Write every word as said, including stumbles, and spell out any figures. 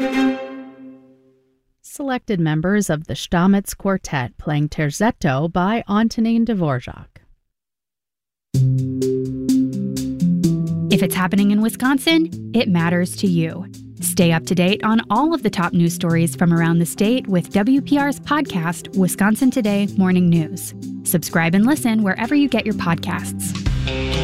Selected members of the Stamitz Quartet playing Terzetto by Antonin Dvorak. If it's happening in Wisconsin, it matters to you. Stay up to date on all of the top news stories from around the state with W P R's podcast, Wisconsin Today Morning News. Subscribe and listen wherever you get your podcasts.